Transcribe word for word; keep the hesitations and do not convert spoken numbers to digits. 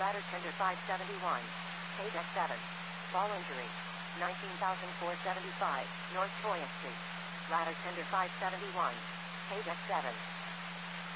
Ladder tender five seventy-one. Paid at seven. Ball injury. nineteen thousand four hundred seventy-five, North Troy Street. Ladder tender five seventy-one. Paid at seven.